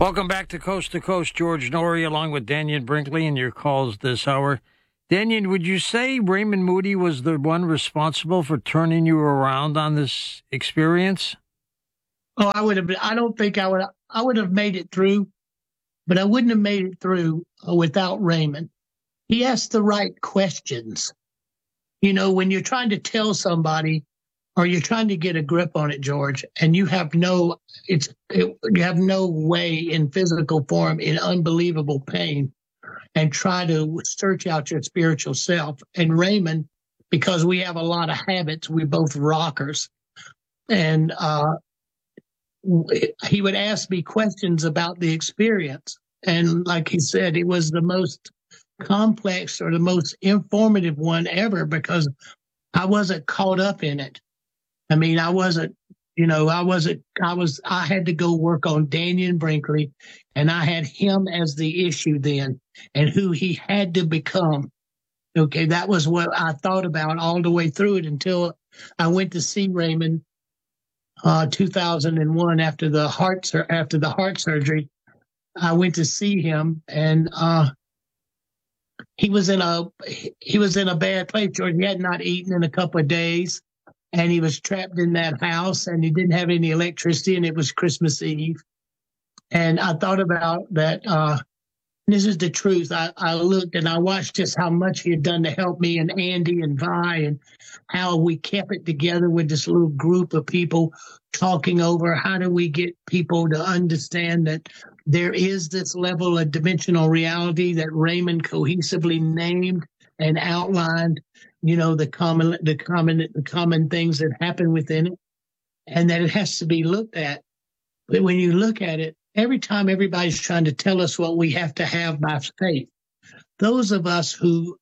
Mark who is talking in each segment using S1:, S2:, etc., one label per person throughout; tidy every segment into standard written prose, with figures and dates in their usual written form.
S1: Welcome back to Coast, George Noory, along with Dannion Brinkley, and your calls this hour. Dannion, would you say Raymond Moody was the one responsible for turning you around on this experience?
S2: Oh, I would have. I don't think I would. I would have made it through, but I wouldn't have made it through without Raymond. He asked the right questions. You know, when you're trying to tell somebody, or you're trying to get a grip on it, George, and you have no way in physical form, in unbelievable pain, and try to search out your spiritual self. And Raymond, because we have a lot of habits, we're both rockers, and he would ask me questions about the experience. And like he said, it was the most complex or the most informative one ever, because I wasn't caught up in it. I mean, I had to go work on Dannion Brinkley, and I had him as the issue then and who he had to become. Okay, that was what I thought about all the way through it until I went to see Raymond 2001 after the heart surgery. I went to see him, and he was in a bad place, George. He had not eaten in a couple of days. And he was trapped in that house, and he didn't have any electricity, and it was Christmas Eve. And I thought about that. This is the truth. I looked and I watched just how much he had done to help me and Andy and Vi, and how we kept it together with this little group of people talking over how do we get people to understand that there is this level of dimensional reality that Raymond cohesively named and outlined. You know, the common things that happen within it, and that it has to be looked at. But when you look at it, every time everybody's trying to tell us what we have to have by faith, those of us who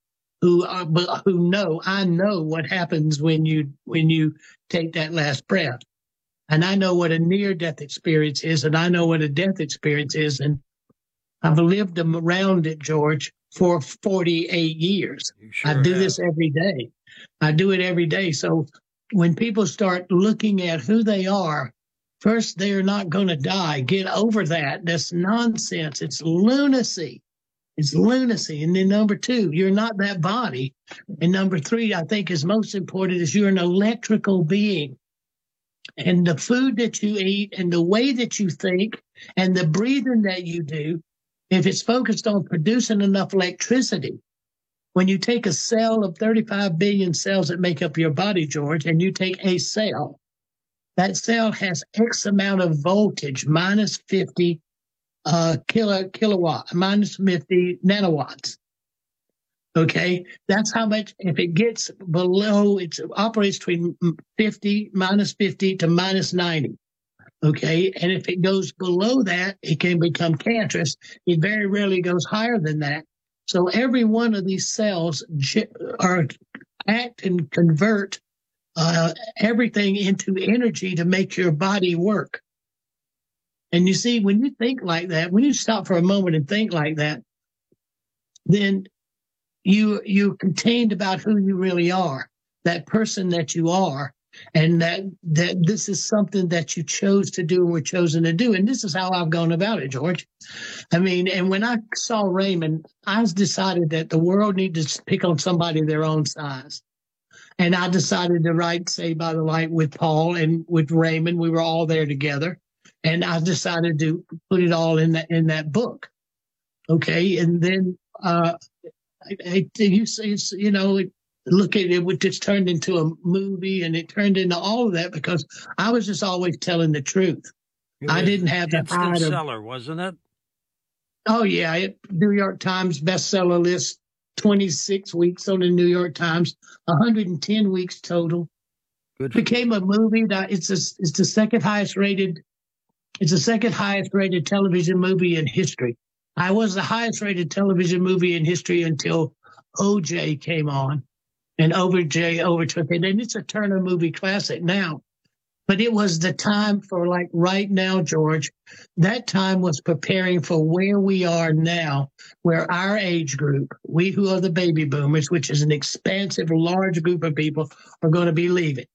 S2: know, I know what happens when you take that last breath, and I know what a near-death experience is, and I know what a death experience is, and I've lived around it, George, for 48 years. I do this every day. I do it every day. So when people start looking at who they are, first, they're not going to die. Get over that. That's nonsense. It's lunacy. It's lunacy. And then number two, you're not that body. And number three, I think is most important, is you're an electrical being. And the food that you eat and the way that you think and the breathing that you do, if it's focused on producing enough electricity, when you take a cell of 35 billion cells that make up your body, George, and you take a cell, that cell has X amount of voltage, minus 50 kilowatt, minus 50 nanowatts. Okay, that's how much. If it gets below, it operates between minus 50 to minus 90. Okay, and if it goes below that, it can become cancerous. It very rarely goes higher than that. So every one of these cells act and convert everything into energy to make your body work. And you see, when you think like that, when you stop for a moment and think like that, then you're contained about who you really are, that person that you are. And that this is something that you chose to do and were chosen to do. And this is how I've gone about it, George. I mean, and when I saw Raymond, I decided that the world needed to pick on somebody their own size. And I decided to write Saved by the Light with Paul and with Raymond. We were all there together. And I decided to put it all in that book. Okay. And then you say, look at it, it just turned into a movie, and it turned into all of that because I was just always telling the truth. I didn't have the
S1: instant seller, wasn't it?
S2: Oh yeah, New York Times bestseller list, 26 weeks on the New York Times, 110 weeks total. Good. Became a movie. It's the second highest rated. It's the second highest rated television movie in history. I was the highest rated television movie in history until OJ came on. And OJ overtook it. And it's a Turner movie classic now. But it was the time for, like right now, George, that time was preparing for where we are now, where our age group, we who are the baby boomers, which is an expansive, large group of people, are going to be leaving.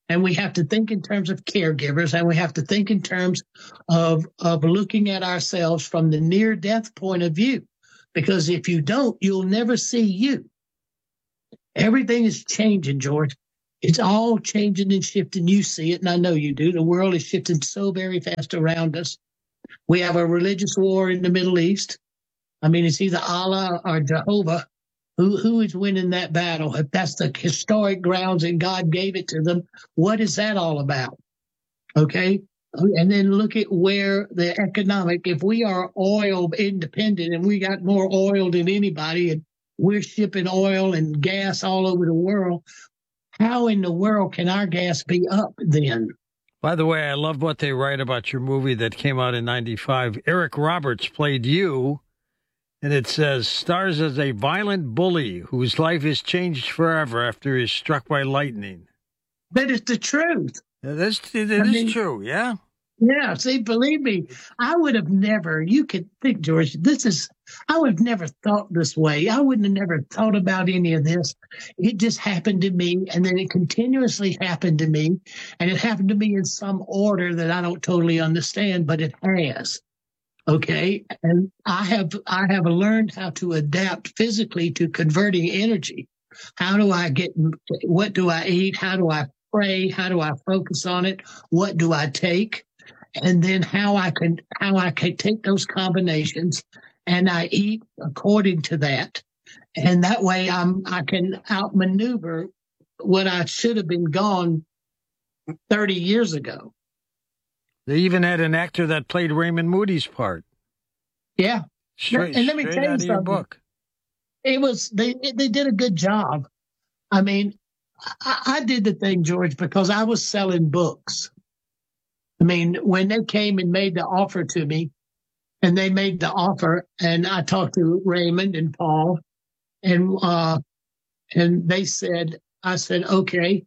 S2: And we have to think in terms of caregivers, and we have to think in terms of looking at ourselves from the near-death point of view. Because if you don't, you'll never see you. Everything is changing, George. It's all changing and shifting. You see it, and I know you do. The world is shifting so very fast around us. We have a religious war in the Middle East. I mean, it's either Allah or Jehovah. Who is winning that battle? If that's the historic grounds and God gave it to them, what is that all about? Okay. And then look at where the economic, if we are oil independent and we got more oil than anybody and we're shipping oil and gas all over the world, how in the world can our gas be up then?
S1: By the way, I love what they write about your movie that came out in 95. Eric Roberts played you. And it says, stars as a violent bully whose life is changed forever after he is struck by lightning.
S2: But it's the truth.
S1: It is true, yeah?
S2: Yeah, see, believe me, I would have never, you could think, George, I would have never thought this way. I wouldn't have never thought about any of this. It just happened to me, and then it continuously happened to me, and it happened to me in some order that I don't totally understand, but it has. Okay. And I have learned how to adapt physically to converting energy. What do I eat? How do I pray? How do I focus on it? What do I take? And then how I can take those combinations and I eat according to that. And that way I can outmaneuver what I should have been gone 30 years ago.
S1: They even had an actor that played Raymond Moody's part.
S2: Yeah.
S1: Straight
S2: and let me tell you
S1: out of
S2: something.
S1: your book.
S2: It was, they did a good job. I mean, I did the thing, George, because I was selling books. I mean, when they came and made the offer to me, and they made the offer, and I talked to Raymond and Paul, and they said, I said, okay,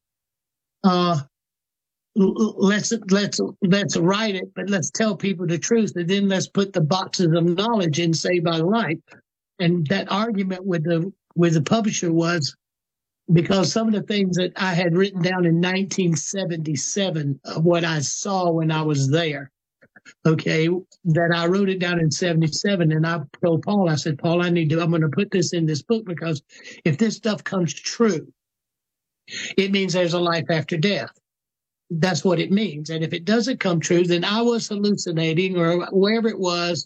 S2: let's write it, but let's tell people the truth, and then let's put the boxes of knowledge in Saved by the Light. And that argument with the publisher was because some of the things that I had written down in 1977 of what I saw when I was there, okay, that I wrote it down in 77, and I told Paul, I said, Paul, I'm going to put this in this book because if this stuff comes true, it means there's a life after death. That's what it means. And if it doesn't come true, then I was hallucinating or wherever it was,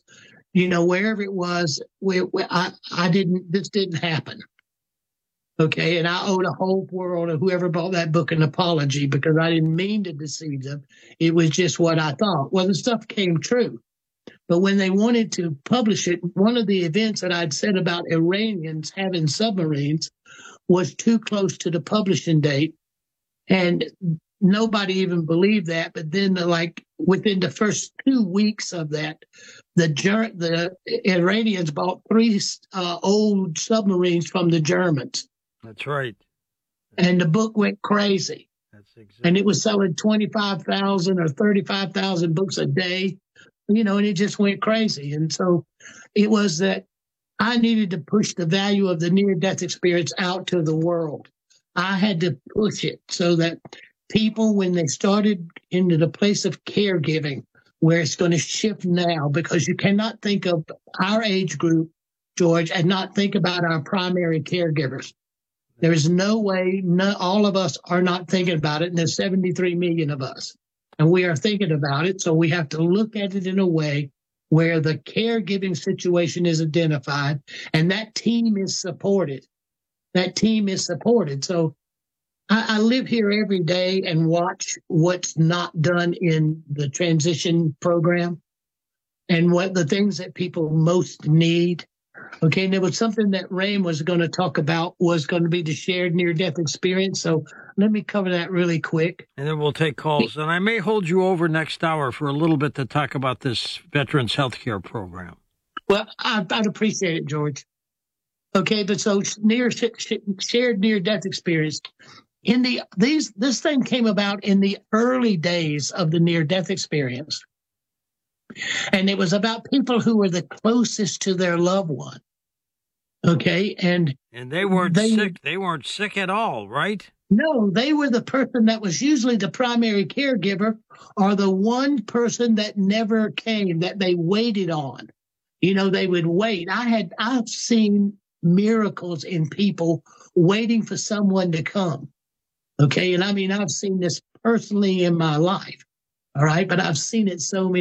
S2: this didn't happen. Okay. And I owe the whole world of whoever bought that book an apology because I didn't mean to deceive them. It was just what I thought. Well, the stuff came true. But when they wanted to publish it, one of the events that I'd said about Iranians having submarines was too close to the publishing date. And nobody even believed that. But then, within the first 2 weeks of that, the Iranians bought 3 old submarines from the Germans.
S1: That's right.
S2: And the book went crazy.
S1: That's exactly.
S2: And it was selling 25,000 or 35,000 books a day, and it just went crazy. And so it was that I needed to push the value of the near-death experience out to the world. I had to push it so that people, when they started into the place of caregiving, where it's going to shift now, because you cannot think of our age group, George, and not think about our primary caregivers. There is no way, all of us are not thinking about it, and there's 73 million of us, and we are thinking about it, so we have to look at it in a way where the caregiving situation is identified, and that team is supported. That team is supported. So I live here every day and watch what's not done in the transition program and what the things that people most need. Okay, and there was something that Raym was going to talk about was going to be the shared near-death experience. So let me cover that really quick.
S1: And then we'll take calls. And I may hold you over next hour for a little bit to talk about this Veterans Healthcare Program.
S2: Well, I'd appreciate it, George. Okay, but so shared near-death experience. This thing came about in the early days of the near-death experience. And it was about people who were the closest to their loved one. Okay. And
S1: they weren't sick. They weren't sick at all, right?
S2: no, they were the person that was usually the primary caregiver or the one person that never came that they waited on. They would wait. I've seen miracles in people waiting for someone to come. Okay. And I mean, I've seen this personally in my life. All right. But I've seen it so many